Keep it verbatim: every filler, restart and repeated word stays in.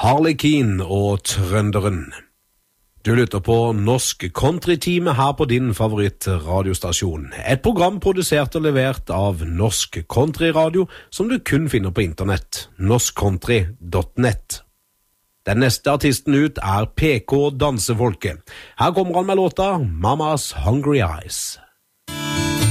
Harlekin og Trønderen. Du lytter på Norsk Country-time her på din favoritt-radiostasjon. Et program produsert og levert av Norsk Country-radio som du kun finner på internett, norsk country punktum nett. Den neste artisten ut er P K Dansefolket. Her kommer han med låta Mama's Hungry Eyes.